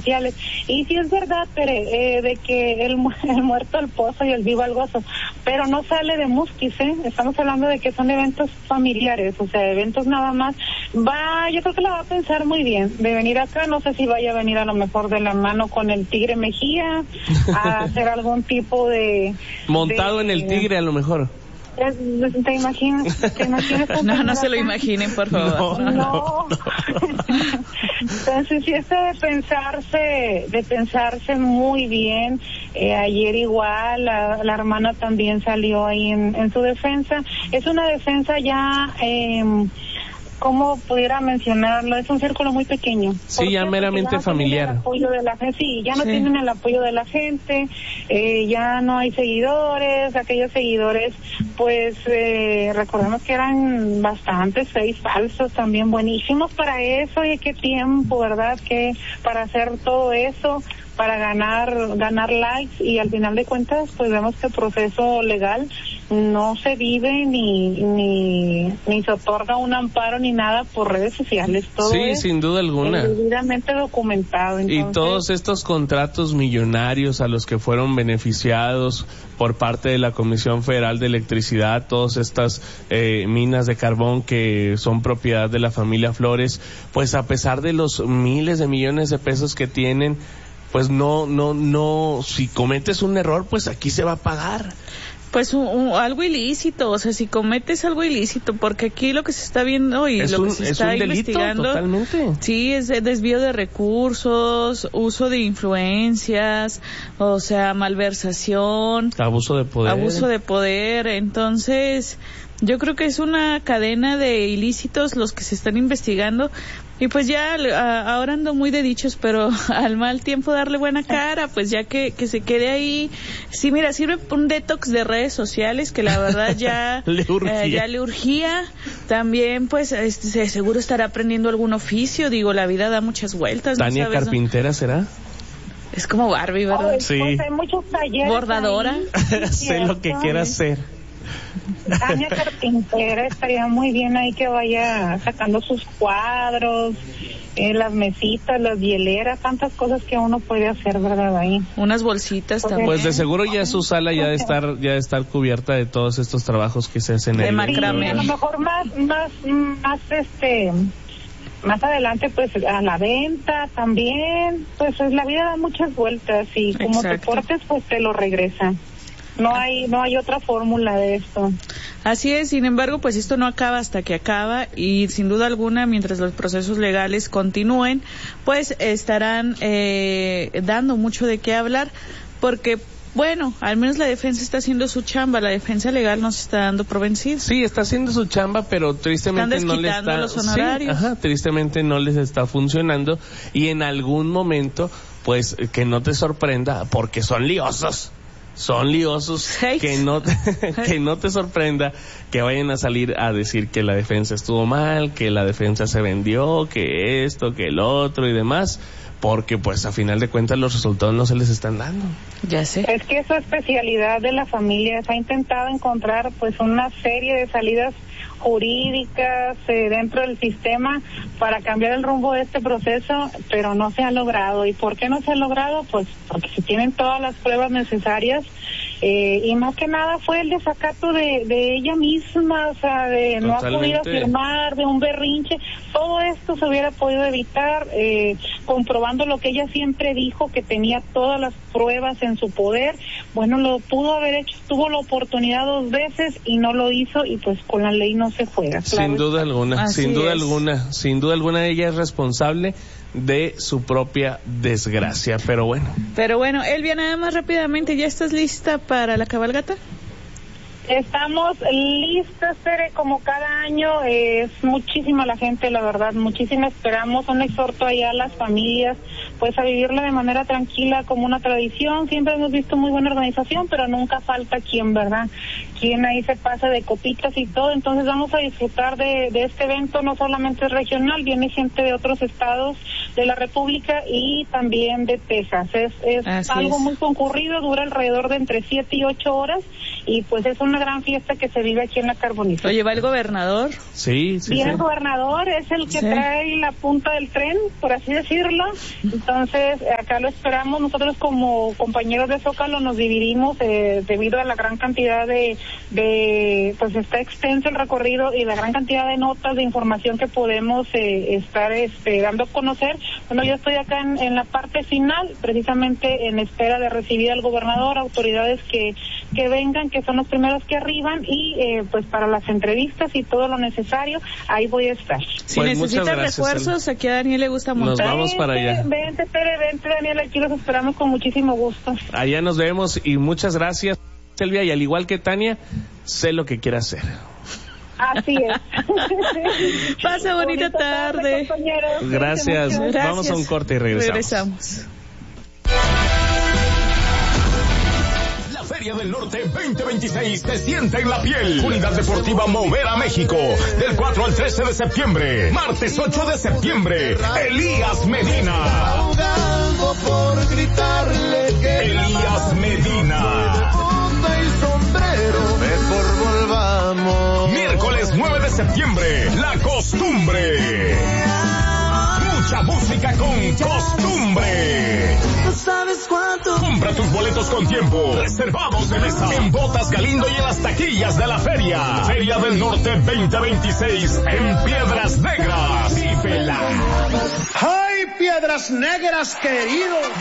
sociales. Y sí es verdad, Tere, de que el muerto al pozo y el vivo al gozo, pero no sale de Musquis, estamos hablando de que son eventos familiares, o sea, eventos nada más. Yo creo que la va a pensar muy bien de venir acá, no sé si vaya a venir a lo mejor de la mano con el Tigre Mejía a hacer algún tipo de... Montado en el Tigre a lo mejor. ¿Te imaginas? No se lo imaginen, por favor. No. Entonces, sí, esto de pensarse muy bien. Ayer igual, la hermana también salió ahí en su defensa. Es una defensa ya... ¿cómo pudiera mencionarlo? Es un círculo muy pequeño. Sí, ya meramente ya familiar. El apoyo de la gente, sí, ya no tienen el apoyo de la gente, ya no hay seguidores, aquellos seguidores, pues recordemos que eran bastantes, 6 falsos también buenísimos para eso, y qué tiempo, ¿verdad? Que para hacer todo eso, para ganar likes, y al final de cuentas pues vemos que el proceso legal no se vive ni se otorga un amparo ni nada por redes sociales. Todo sí, sin duda alguna. Debidamente documentado. Entonces... Y todos estos contratos millonarios a los que fueron beneficiados por parte de la Comisión Federal de Electricidad, todas estas minas de carbón que son propiedad de la familia Flores, pues a pesar de los miles de millones de pesos que tienen, pues no, si cometes un error, pues aquí se va a pagar. Pues algo ilícito, o sea, si cometes algo ilícito, porque aquí lo que se está viendo y lo que se está investigando, totalmente. Sí, es desvío de recursos, uso de influencias, o sea, malversación, abuso de poder, entonces yo creo que es una cadena de ilícitos los que se están investigando. Y pues ya, ahora ando muy de dichos, pero al mal tiempo darle buena cara, pues ya que se quede ahí. Sí, mira, sirve un detox de redes sociales que la verdad ya le urgía. También pues seguro estará aprendiendo algún oficio, digo, la vida da muchas vueltas. Tania, ¿no sabes? ¿Carpintera será? Es como Barbie, ¿verdad? Sí. Pues hay muchos talleres. Bordadora. Sé lo que quiera hacer. Tania Carpintera, estaría muy bien ahí que vaya sacando sus cuadros, las mesitas, las hieleras, tantas cosas que uno puede hacer, ¿verdad? Ahí. Unas bolsitas también. Pues de seguro ya su sala ya de estar cubierta de todos estos trabajos que se hacen de macramé. Sí, a lo mejor más más adelante, pues a la venta también, pues la vida da muchas vueltas y como te portes, pues te lo regresa. No hay otra fórmula de esto. Así es, sin embargo, pues esto no acaba hasta que acaba, y sin duda alguna, mientras los procesos legales continúen, pues estarán dando mucho de qué hablar, porque bueno, al menos la defensa está haciendo su chamba, la defensa legal no se está dando por vencida. Sí, está haciendo su chamba, pero tristemente no le está... los honorarios. Sí, tristemente no les está funcionando, y en algún momento, pues, que no te sorprenda, porque son liosos, que no te sorprenda que vayan a salir a decir que la defensa estuvo mal, que la defensa se vendió, que esto, que el otro y demás, porque pues a final de cuentas los resultados no se les están dando. Ya sé. Es que esa especialidad de la familia se ha intentado encontrar pues una serie de salidas jurídicas dentro del sistema para cambiar el rumbo de este proceso, pero no se ha logrado. ¿Y por qué no se ha logrado? Pues porque se tienen todas las pruebas necesarias, y más que nada fue el desacato de ella misma, o sea, de no ha podido firmar, de un berrinche. Todo esto se hubiera podido evitar comprobando lo que ella siempre dijo, que tenía todas las pruebas en su poder. Bueno, lo pudo haber hecho, tuvo la oportunidad 2 veces y no lo hizo, y pues con la ley no se juega. Sin duda alguna ella es responsable de su propia desgracia, pero bueno, Elvia, nada más rápidamente, ¿ya estás lista para la cabalgata? Estamos listos, Tere, como cada año. Es muchísima la gente, la verdad, muchísima. Esperamos un exhorto allá a las familias, pues a vivirla de manera tranquila, como una tradición. Siempre hemos visto muy buena organización, pero nunca falta quien, ¿verdad? Quien ahí se pasa de copitas y todo. Entonces vamos a disfrutar de este evento. No solamente es regional, viene gente de otros estados, de la República y también de Texas. Es algo muy concurrido, dura alrededor de entre 7 y 8 horas y pues es una gran fiesta que se vive aquí en la Carbonífera. Oye, ¿va el gobernador? Sí. El gobernador es el que trae la punta del tren, por así decirlo. Entonces, acá lo esperamos. Nosotros como compañeros de Zócalo nos dividimos debido a la gran cantidad pues está extenso el recorrido y la gran cantidad de notas de información que podemos estar dando a conocer. Bueno, yo estoy acá en la parte final, precisamente en espera de recibir al gobernador, autoridades que vengan, que son los primeros que arriban y pues para las entrevistas y todo lo necesario, ahí voy a estar. Si pues necesita refuerzos, aquí a Daniel le gusta montar. Nos vamos para allá. Vente, Daniel, aquí los esperamos con muchísimo gusto. Allá nos vemos y muchas gracias, Selvia, y al igual que Tania, sé lo que quiere hacer. Así es. Pasa bonita tarde. Gracias. Vamos a un corte y regresamos. Feria del Norte 2026 se siente en la piel. Unidad Deportiva Mover a México. Del 4 al 13 de septiembre. Martes 8 de septiembre. Elías Medina. Elías Medina. Miércoles 9 de septiembre. La Costumbre. Mucha música con costumbre. ¿Sabes cuánto? Compra tus boletos con tiempo. Reservados de mesa. En Botas Galindo y en las taquillas de la feria. Feria del Norte 2026 en Piedras Negras. ¡Vívela! ¡Ay, Piedras Negras, querido!